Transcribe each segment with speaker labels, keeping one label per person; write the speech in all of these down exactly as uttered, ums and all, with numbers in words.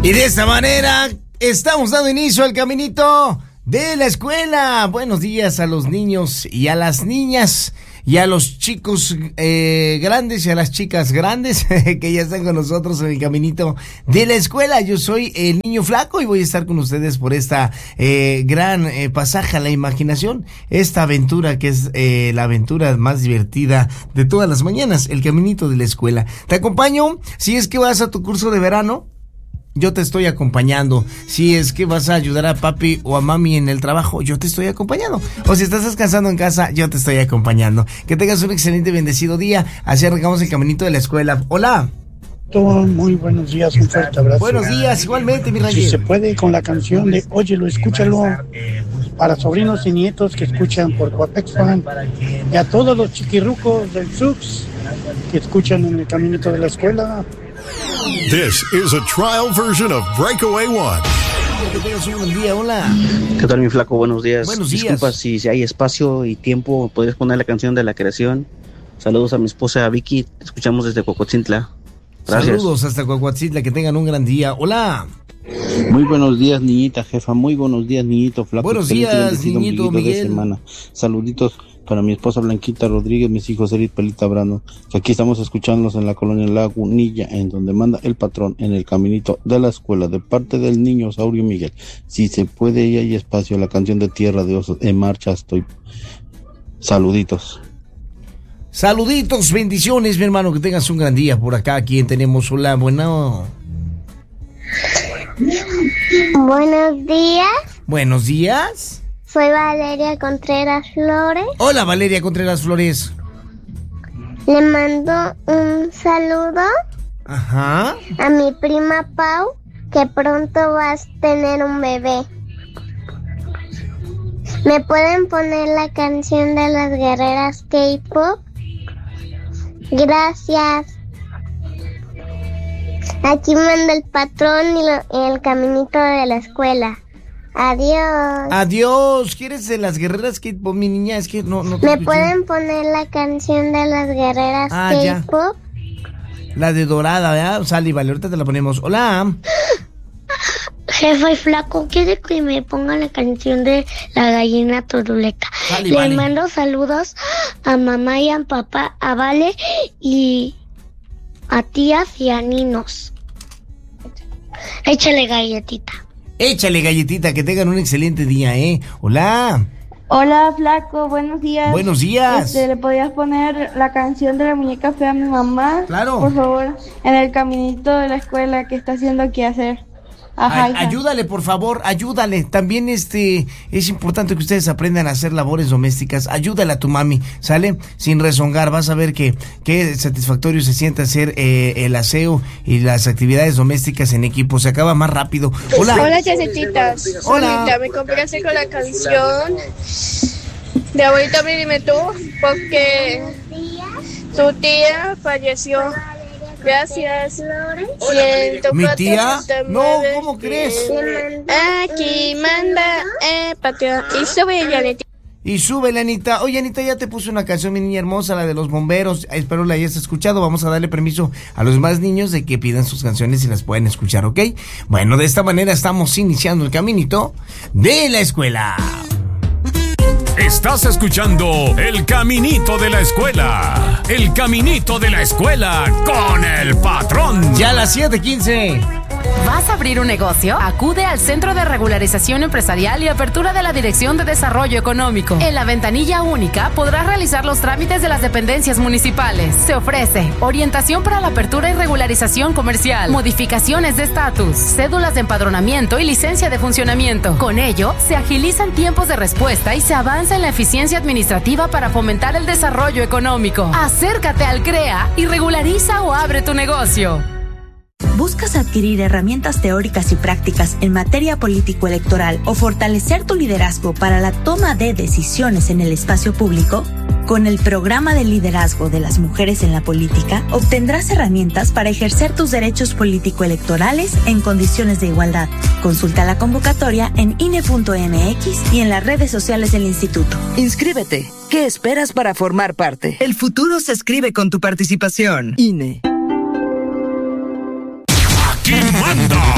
Speaker 1: Y de esta manera estamos dando inicio al caminito de la escuela. Buenos días a los niños y a las niñas y a los chicos eh, grandes y a las chicas grandes que ya están con nosotros en el caminito de la escuela. Yo soy el niño flaco y voy a estar con ustedes por esta eh, gran eh, pasaje a la imaginación, esta aventura que es eh, la aventura más divertida de todas las mañanas, el caminito de la escuela. Te acompaño si es que vas a tu curso de verano. Yo te estoy acompañando. Si es que vas a ayudar a papi o a mami en el trabajo, yo te estoy acompañando. O si estás descansando en casa, yo te estoy acompañando. Que tengas un excelente y bendecido día. Así arrancamos el caminito de la escuela. Hola.
Speaker 2: Muy buenos días, un fuerte abrazo.
Speaker 1: Buenos días, igualmente, mi Ranger.
Speaker 2: Si se puede, con la canción de Óyelo, escúchalo, para sobrinos y nietos que escuchan por Coapex Fan, y a todos los chiquirrucos del S U X que escuchan en el caminito de la escuela.
Speaker 3: This is a trial version of Breakaway One.
Speaker 1: Que tengas un buen día, hola.
Speaker 4: ¿Qué tal, mi flaco? Buenos días.
Speaker 1: Buenos días.
Speaker 4: Disculpa si, si hay espacio y tiempo, podrías poner la canción de la creación. Saludos a mi esposa Vicky, te escuchamos desde Cocotzintla. Gracias.
Speaker 1: Saludos hasta Coahuatzintla, que tengan un gran día. Hola.
Speaker 5: Muy buenos días, niñita jefa. Muy buenos días, niñito flaco.
Speaker 1: Buenos
Speaker 5: Excelente,
Speaker 1: días,
Speaker 5: bendecido
Speaker 1: niñito
Speaker 5: ombliguito de
Speaker 1: Miguel.
Speaker 5: semana. Saluditos para mi esposa Blanquita Rodríguez, mis hijos Eric Pelita Brando, que aquí estamos escuchándonos en la colonia Lagunilla, en donde manda el patrón, en el caminito de la escuela, de parte del niño Saurio Miguel. Si se puede y hay espacio, la canción de Tierra de Osos, en marcha estoy. Saluditos.
Speaker 1: Saluditos, bendiciones, mi hermano, que tengas un gran día. Por acá, ¿quién tenemos? Hola, bueno.
Speaker 6: Buenos días.
Speaker 1: Buenos días.
Speaker 6: Soy Valeria Contreras Flores.
Speaker 1: Hola, Valeria Contreras Flores.
Speaker 6: Le mando un saludo
Speaker 1: Ajá.
Speaker 6: a mi prima Pau, que pronto vas a tener un bebé. ¿Me pueden poner la canción de las guerreras K-pop? Gracias. Aquí manda el patrón y lo, el caminito de la escuela. Adiós.
Speaker 1: Adiós. ¿Quieres de las guerreras K-pop, mi niña? Es que no, no te
Speaker 6: ¿Me
Speaker 1: escuché.
Speaker 6: pueden poner la canción de las guerreras
Speaker 1: Ah, ya.
Speaker 6: K-pop?
Speaker 1: La de Dorada, ¿verdad? Sale, vale, ahorita te la ponemos. Hola.
Speaker 6: Jefe flaco, ¿quiere que me ponga la canción de la gallina turuleca?
Speaker 1: Vale,
Speaker 6: Le
Speaker 1: vale.
Speaker 6: mando saludos a mamá y a papá, a Vale y a tías y a ninos. Échale galletita.
Speaker 1: Échale, galletita, que tengan un excelente día, ¿eh? Hola.
Speaker 7: Hola, flaco, buenos días.
Speaker 1: Buenos días.
Speaker 7: Este, ¿le podías poner la canción de la muñeca fea a mi mamá?
Speaker 1: Claro.
Speaker 7: Por favor, en el caminito de la escuela que está haciendo qué hacer. Ajá,
Speaker 1: Ay, ayúdale, por favor, ayúdale. También este es importante que ustedes aprendan a hacer labores domésticas. Ayúdale a tu mami, ¿sale? Sin rezongar, vas a ver que qué satisfactorio se siente hacer eh, el aseo y las actividades domésticas en equipo. Se acaba más rápido. Hola.
Speaker 8: Hola, chacetitas.
Speaker 1: Hola.
Speaker 8: Solita, me complace con la canción de Abuelita Dime Tú, porque su tía falleció. Gracias. Siento
Speaker 1: ¿Mi tía?
Speaker 8: protestarte,
Speaker 1: No,
Speaker 8: mueve.
Speaker 1: ¿cómo crees?
Speaker 8: Aquí manda eh, patria. Y sube Janetita.
Speaker 1: Y súbele, Anita. Oye, Anita, ya te puse una canción, mi niña hermosa, la de los bomberos. Espero la hayas escuchado. Vamos a darle permiso a los más niños de que pidan sus canciones y las pueden escuchar, ¿ok? Bueno, de esta manera estamos iniciando el caminito de la escuela.
Speaker 3: Estás escuchando El Caminito de la Escuela. El Caminito de la Escuela con el patrón.
Speaker 1: Ya a las siete quince.
Speaker 9: ¿Vas a abrir un negocio? Acude al Centro de Regularización Empresarial y Apertura de la Dirección de Desarrollo Económico. En la ventanilla única podrás realizar los trámites de las dependencias municipales. Se ofrece orientación para la apertura y regularización comercial, modificaciones de estatus, cédulas de empadronamiento y licencia de funcionamiento. Con ello, se agilizan tiempos de respuesta y se avanza en la eficiencia administrativa para fomentar el desarrollo económico. Acércate al CREA y regulariza o abre tu negocio.
Speaker 10: ¿Buscas adquirir herramientas teóricas y prácticas en materia político-electoral o fortalecer tu liderazgo para la toma de decisiones en el espacio público? Con el programa de liderazgo de las mujeres en la política, obtendrás herramientas para ejercer tus derechos político-electorales en condiciones de igualdad. Consulta la convocatoria en I N E punto M X y en las redes sociales del instituto.
Speaker 11: Inscríbete. ¿Qué esperas para formar parte? El futuro se escribe con tu participación. I N E.
Speaker 3: Aquí manda el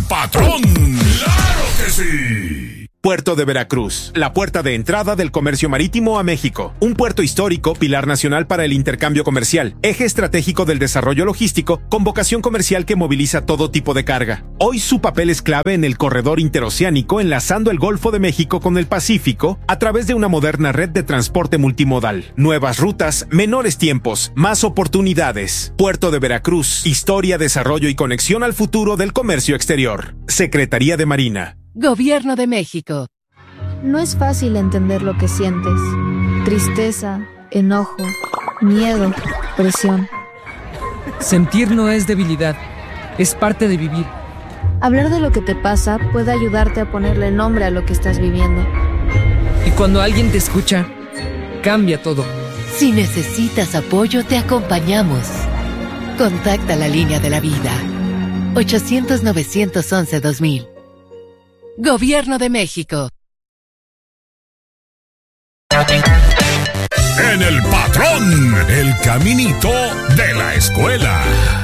Speaker 3: patrón. ¡Claro que sí!
Speaker 12: Puerto de Veracruz, la puerta de entrada del comercio marítimo a México. Un puerto histórico, pilar nacional para el intercambio comercial, eje estratégico del desarrollo logístico, con vocación comercial que moviliza todo tipo de carga. Hoy su papel es clave en el corredor interoceánico, enlazando el Golfo de México con el Pacífico a través de una moderna red de transporte multimodal. Nuevas rutas, menores tiempos, más oportunidades. Puerto de Veracruz, historia, desarrollo y conexión al futuro del comercio exterior. Secretaría de Marina.
Speaker 9: Gobierno de México.
Speaker 13: No es fácil entender lo que sientes. Tristeza, enojo, miedo, presión.
Speaker 14: Sentir no es debilidad, es parte de vivir.
Speaker 13: Hablar de lo que te pasa puede ayudarte a ponerle nombre a lo que estás viviendo.
Speaker 14: Y cuando alguien te escucha, cambia todo.
Speaker 15: Si necesitas apoyo, te acompañamos. Contacta la línea de la vida. ochocientos, novecientos once, dos mil. Gobierno de México.
Speaker 3: En el patrón, el caminito de la escuela.